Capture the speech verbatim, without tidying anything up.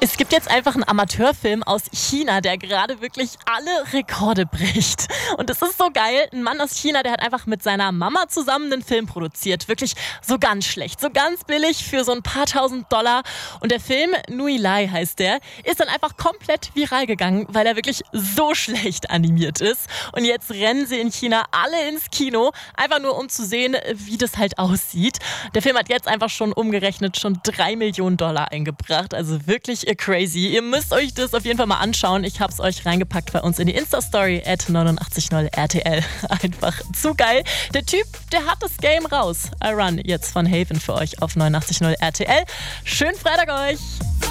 Es gibt jetzt einfach einen Amateurfilm aus China, der gerade wirklich alle Rekorde bricht. Und es ist so geil. Ein Mann aus China, der hat einfach mit seiner Mama zusammen einen Film produziert. Wirklich so ganz schlecht, so ganz billig für so ein paar tausend Dollar. Und der Film, Nui Lai heißt der, ist dann einfach komplett viral gegangen, weil er wirklich so schlecht animiert ist. Und jetzt rennen sie in China alle ins Kino, einfach nur um zu sehen, wie das halt aussieht. Der Film hat jetzt einfach schon umgerechnet schon drei Millionen Dollar eingebracht. Also wirklich crazy. Ihr müsst euch das auf jeden Fall mal anschauen. Ich habe es euch reingepackt bei uns in die Insta-Story at neunundachtzig null R T L. Einfach zu geil. Der Typ, der hat das Game raus. I Run jetzt von Haven für euch auf neunundachtzig null R T L. Schönen Freitag euch!